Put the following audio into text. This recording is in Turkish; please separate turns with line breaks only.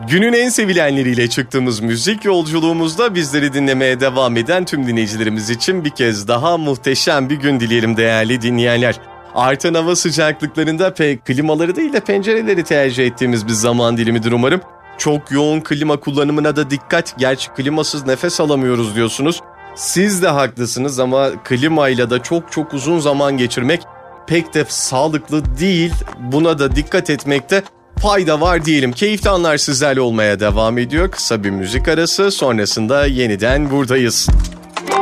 Günün en sevilenleriyle çıktığımız müzik yolculuğumuzda bizleri dinlemeye devam eden tüm dinleyicilerimiz için bir kez daha muhteşem bir gün dileyelim değerli dinleyenler. Artan hava sıcaklıklarında pek klimaları değil de pencereleri tercih ettiğimiz bir zaman dilimidir umarım. Çok yoğun klima kullanımına da dikkat. Gerçi klimasız nefes alamıyoruz diyorsunuz. Siz de haklısınız ama klimayla da çok uzun zaman geçirmek pek de sağlıklı değil. Buna da dikkat etmekte fayda var diyelim. Keyifli anlar sizlerle olmaya devam ediyor. Kısa bir müzik arası sonrasında yeniden buradayız.